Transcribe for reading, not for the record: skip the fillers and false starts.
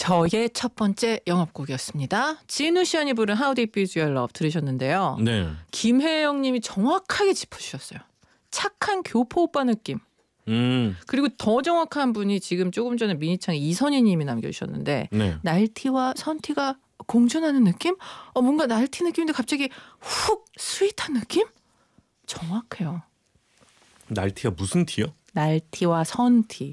저의 첫 번째 영업곡이었습니다. 진우 시언이 부른 How Deep Is Your Love 들으셨는데요. 네. 김혜영 님이 정확하게 짚어주셨어요. 착한 교포 오빠 느낌. 그리고 더 정확한 분이 지금 조금 전에 미니창에 이선희 님이 남겨주셨는데 네. 날티와 선티가 공존하는 느낌? 뭔가 날티 느낌인데 갑자기 훅 스윗한 느낌? 정확해요. 날티가 무슨 티요? 날티와 선티.